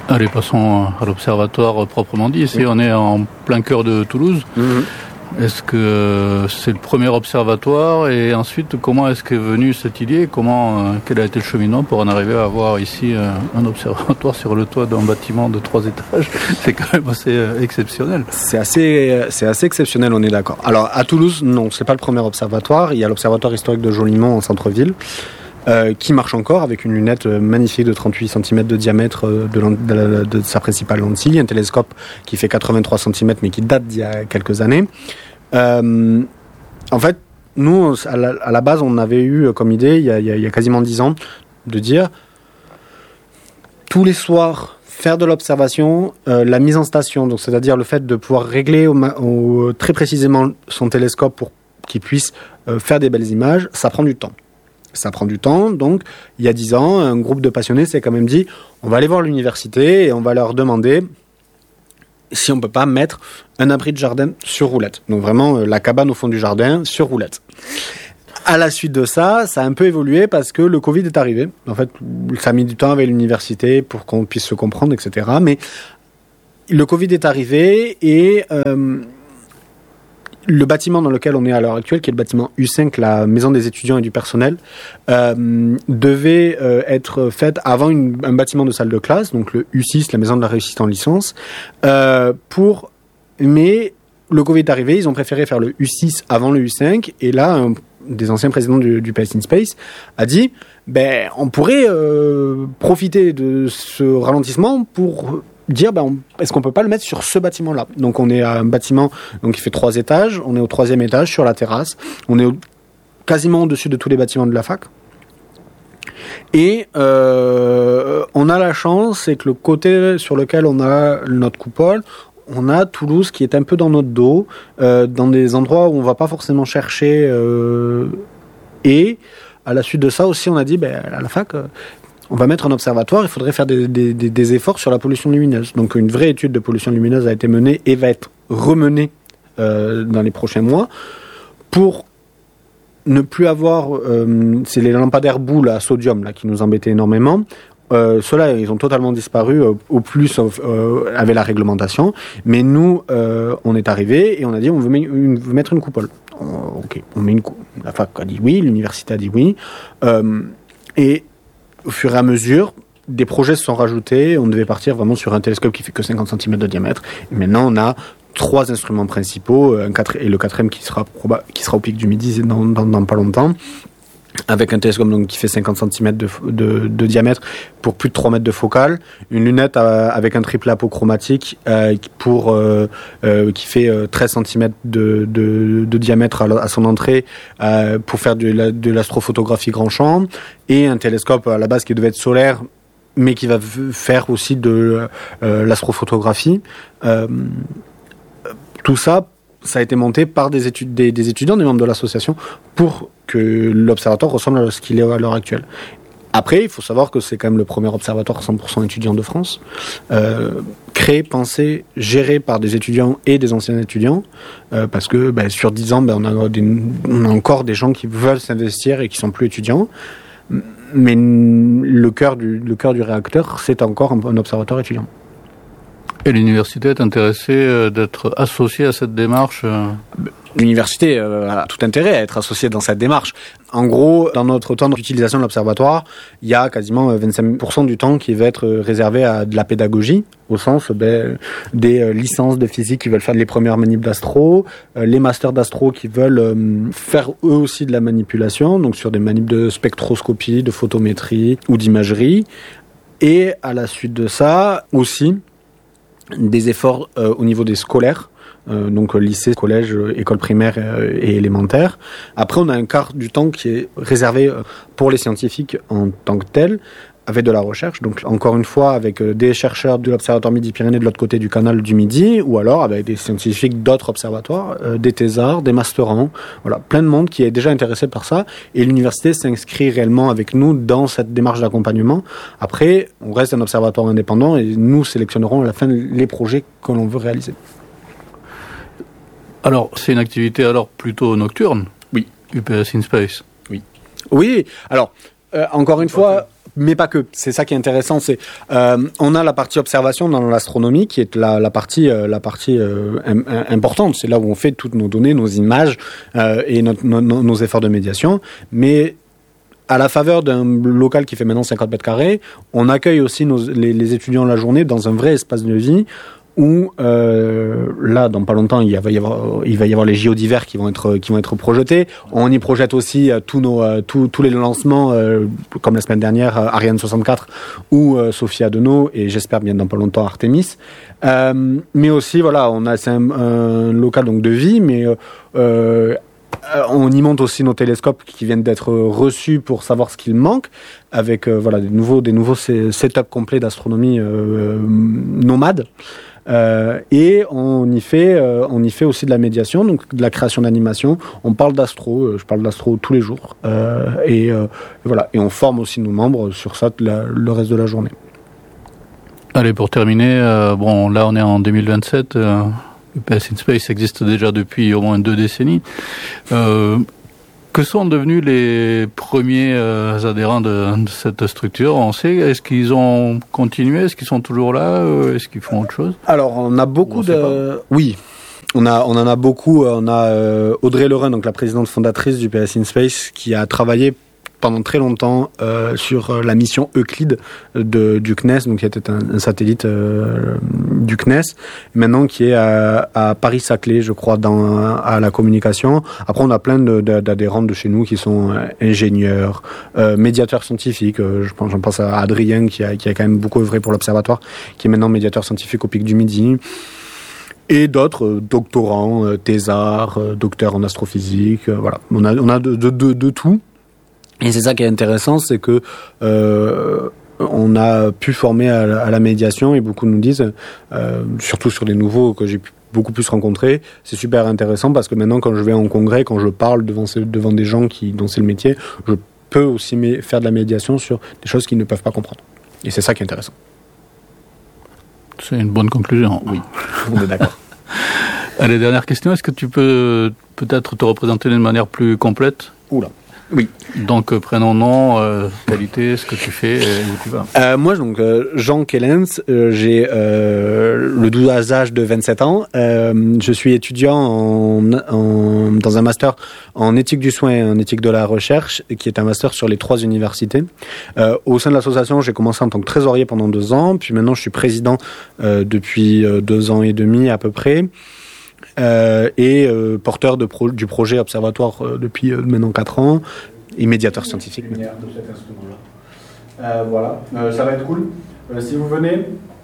Allez, passons à l'observatoire proprement dit. Ici, on est en plein cœur de Toulouse. Est-ce que c'est le premier observatoire et ensuite comment est-ce qu'est venue cette idée? Quel a été le cheminement pour en arriver à avoir ici un observatoire sur le toit d'un bâtiment de 3 étages? C'est quand même assez exceptionnel. C'est assez exceptionnel, on est d'accord. Alors à Toulouse, non, c'est pas le premier observatoire. Il y a l'observatoire historique de Jolimont en centre-ville. Qui marche encore avec une lunette magnifique de 38 cm de diamètre de sa principale lentille, un télescope qui fait 83 cm mais qui date d'il y a quelques années. En fait, nous, à la base, on avait eu comme idée, il y a quasiment 10 ans, de dire tous les soirs, faire de l'observation, la mise en station, donc c'est-à-dire le fait de pouvoir régler très précisément son télescope pour qu'il puisse faire des belles images, ça prend du temps. Ça prend du temps, donc il y a 10 ans, un groupe de passionnés s'est quand même dit on va aller voir l'université et on va leur demander si on ne peut pas mettre un abri de jardin sur roulette. Donc vraiment la cabane au fond du jardin sur roulette. À la suite de ça, ça a un peu évolué parce que le Covid est arrivé. En fait, ça a mis du temps avec l'université pour qu'on puisse se comprendre, etc. Mais le Covid est arrivé et le bâtiment dans lequel on est à l'heure actuelle, qui est le bâtiment U5, la maison des étudiants et du personnel, devait être faite avant un bâtiment de salle de classe, donc le U6, la maison de la réussite en licence. Mais le Covid est arrivé, ils ont préféré faire le U6 avant le U5, et là, un des anciens présidents du Pace in Space a dit on pourrait profiter de ce ralentissement pour dire est-ce qu'on peut pas le mettre sur ce bâtiment-là. Donc on est à un bâtiment qui fait 3 étages, on est au 3e étage sur la terrasse, on est quasiment au-dessus de tous les bâtiments de la fac. Et on a la chance, c'est que le côté sur lequel on a notre coupole, on a Toulouse qui est un peu dans notre dos, dans des endroits où on va pas forcément chercher. Et à la suite de ça aussi, on a dit à la fac, on va mettre un observatoire, il faudrait faire des efforts sur la pollution lumineuse. Donc une vraie étude de pollution lumineuse a été menée et va être remenée dans les prochains mois pour ne plus avoir... c'est les lampadaires boules à sodium là, qui nous embêtaient énormément. Ceux-là, ils ont totalement disparu, au plus avec la réglementation. Mais nous, on est arrivés et on a dit on veut mettre une coupole. Ok, on met la fac a dit oui, l'université a dit oui. Et au fur et à mesure, des projets se sont rajoutés. On devait partir vraiment sur un télescope qui fait que 50 cm de diamètre. Et maintenant, on a 3 instruments principaux, et le 4e qui sera au pic du Midi dans pas longtemps, avec un télescope qui fait 50 cm de diamètre pour plus de 3 mètres de focale, une lunette avec un triple apochromatique qui fait 13 cm de diamètre à son entrée pour faire de l'astrophotographie grand champ, et un télescope à la base qui devait être solaire mais qui va faire aussi de l'astrophotographie. Tout ça a été monté par des étudiants, des membres de l'association, pour que l'observatoire ressemble à ce qu'il est à l'heure actuelle. Après, il faut savoir que c'est quand même le premier observatoire 100% étudiant de France, créé, pensé, géré par des étudiants et des anciens étudiants, parce que sur 10 ans, on a encore des gens qui veulent s'investir et qui sont plus étudiants. Mais le cœur du réacteur, c'est encore un observatoire étudiant. Et l'université est intéressée d'être associée à cette démarche L'université a tout intérêt à être associée dans cette démarche. En gros, dans notre temps d'utilisation de l'observatoire, il y a quasiment 25% du temps qui va être réservé à de la pédagogie, au sens des licences de physique qui veulent faire les premières manips d'astro, les masters d'astro qui veulent faire eux aussi de la manipulation, donc sur des manips de spectroscopie, de photométrie ou d'imagerie. Et à la suite de ça, aussi, des efforts au niveau des scolaires, donc lycée, collège, école primaire et élémentaire. Après, on a un quart du temps qui est réservé pour les scientifiques en tant que tels, avec de la recherche. Donc, encore une fois, avec des chercheurs de l'Observatoire Midi-Pyrénées de l'autre côté du canal du Midi, ou alors avec des scientifiques d'autres observatoires, des thésards, des masterants. Voilà, plein de monde qui est déjà intéressé par ça. Et l'université s'inscrit réellement avec nous dans cette démarche d'accompagnement. Après, on reste un observatoire indépendant et nous sélectionnerons à la fin les projets que l'on veut réaliser. Alors, c'est une activité plutôt nocturne? Oui. UPS in Space? Oui. Oui, alors, encore une fois, mais pas que. C'est ça qui est intéressant. C'est on a la partie observation dans l'astronomie qui est la partie importante. C'est là où on fait toutes nos données, nos images et nos efforts de médiation. Mais à la faveur d'un local qui fait maintenant 50 mètres carrés, on accueille aussi les étudiants la journée dans un vrai espace de vie où là, dans pas longtemps, il va y avoir les JO d'hiver qui vont être projetés. On y projette aussi tous les lancements, comme la semaine dernière, Ariane 64 ou Sophia Deneau, et j'espère bien dans pas longtemps Artemis. Mais aussi, voilà, c'est un local donc de vie, mais on y monte aussi nos télescopes qui viennent d'être reçus pour savoir ce qu'il manque, avec des nouveaux setups complets d'astronomie nomade. Et on y fait aussi de la médiation, donc de la création d'animation. On parle d'astro, je parle d'astro tous les jours, et on forme aussi nos membres sur ça le reste de la journée. Allez, pour terminer, là on est en 2027. UPS in Space existe déjà depuis au moins 2 décennies. Que sont devenus les premiers adhérents de cette structure? On sait, est-ce qu'ils ont continué? Est-ce qu'ils sont toujours là? Est-ce qu'ils font autre chose? Alors, on a beaucoup de... Oui, on en a beaucoup. On a Audrey Lereun, donc la présidente fondatrice du PS in Space, qui a travaillé pendant très longtemps sur la mission Euclide du CNES, donc qui était un satellite du CNES, maintenant qui est à Paris-Saclay, je crois, à la communication. Après, on a plein d'adhérents de chez nous qui sont ingénieurs, médiateurs scientifiques. J'en pense à Adrien qui a quand même beaucoup œuvré pour l'observatoire, qui est maintenant médiateur scientifique au Pic du Midi. Et d'autres doctorants, thésards, docteurs en astrophysique. Voilà, on a de tout. Et c'est ça qui est intéressant, c'est que on a pu former à la médiation, et beaucoup nous disent, surtout sur les nouveaux que j'ai pu beaucoup plus rencontrer, c'est super intéressant parce que maintenant quand je vais en congrès, quand je parle devant des gens dont c'est le métier, je peux aussi faire de la médiation sur des choses qu'ils ne peuvent pas comprendre. Et c'est ça qui est intéressant. C'est une bonne conclusion. Oui, on est d'accord. Allez, dernière question, est-ce que tu peux peut-être te représenter d'une manière plus complète? Oula. Oui. Donc, prénom, nom, qualité, ce que tu fais et où tu vas. Moi, donc, Jean Kellens, j'ai le doux âge de 27 ans. Je suis étudiant dans un master en éthique du soin et en éthique de la recherche, qui est un master sur les 3 universités. Au sein de l'association, j'ai commencé en tant que trésorier pendant 2 ans, puis maintenant je suis président depuis 2 ans et demi à peu près. Et porteur du projet Observatoire depuis maintenant 4 ans, et médiateur scientifique. De cet instrument-là. Voilà, ça va être cool. Si vous venez,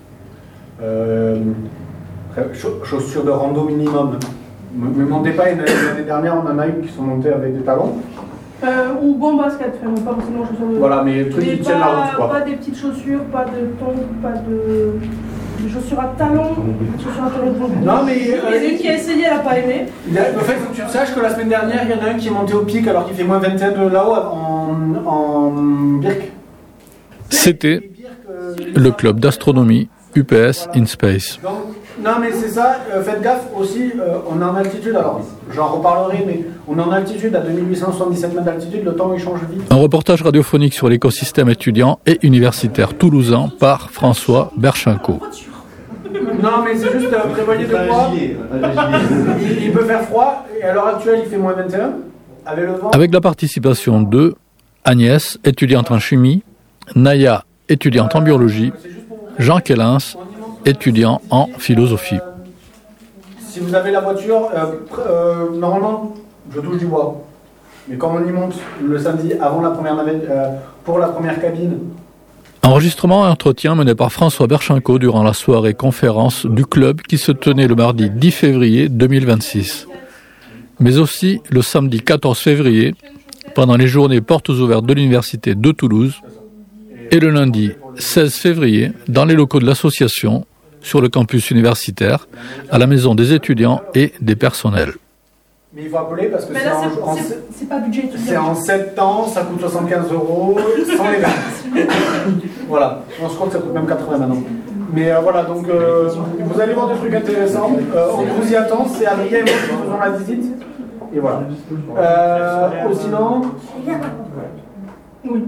chaussures de rando minimum. Ne me demandez pas, l'année dernière on en a eu qui sont montés avec des talons. Ou bon basket, pas forcément chaussures de... Voilà, mais le truc qui tient la route, quoi. Pas des petites chaussures, pas de tongs, pas de... Des chaussures à talons. Non, mais... Il y en a une qui a essayé, elle n'a pas aimé. En fait, il faut que tu saches que la semaine dernière, il y en a un qui est monté au pic alors qu'il fait moins 21 de là-haut en Birk. C'était le club d'astronomie UPS in Space. Donc, non, mais c'est ça, faites gaffe aussi, on est en altitude, alors j'en reparlerai, mais on est en altitude à 2877 mètres d'altitude, le temps il change vite. Un reportage radiophonique sur l'écosystème étudiant et universitaire toulousain par François Berchenko. Non, mais c'est juste, prévoyez de quoi. Il peut faire froid, et à l'heure actuelle il fait moins 21, avec le vent. Avec la participation de Agnès, étudiante en chimie, Naya, étudiante en biologie, Jean Kellens, étudiant en philosophie. Si vous avez la voiture, normalement, je touche du bois. Mais quand on y monte le samedi avant la première navette, pour la première cabine. Enregistrement et entretien mené par François Berchenko durant la soirée conférence du club qui se tenait le mardi 10 février 2026. Mais aussi le samedi 14 février, pendant les journées portes ouvertes de l'Université de Toulouse, et le lundi 16 février, dans les locaux de l'association, sur le campus universitaire, à la maison des étudiants et des personnels. Mais il faut appeler parce que c'est pas budget étudiant. C'est en 7 ans, ça coûte 75 € sans les gars. Voilà, je crois que ça coûte même 80 maintenant. Mais voilà, donc vous allez voir des trucs intéressants. On vous y attend, c'est Adrien et moi qui faisons la visite. Et voilà. Sinon... Oui.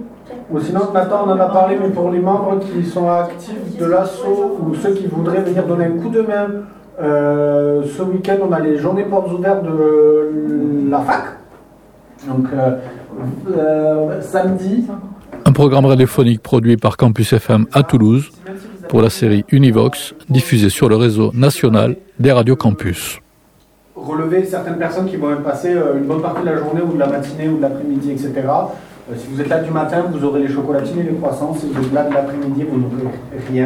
Ou sinon, Nathan, on en a parlé, mais pour les membres qui sont actifs de l'assaut ou ceux qui voudraient venir donner un coup de main, ce week-end, on a les journées portes ouvertes de la fac. Donc, samedi. Un programme radiophonique produit par Campus FM à Toulouse pour la série Univox, diffusée sur le réseau national des radios campus. Relever certaines personnes qui vont même passer une bonne partie de la journée ou de la matinée ou de l'après-midi, etc. Si vous êtes là du matin, vous aurez les chocolatines et les croissants. Si vous êtes là de l'après-midi, vous n'aurez rien.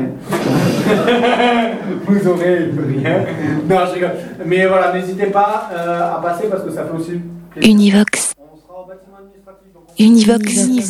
Vous aurez rien. Non, je rigole. Mais voilà, n'hésitez pas à passer parce que ça fait aussi plaisir. Univox. On sera au bâtiment administratif. Univox.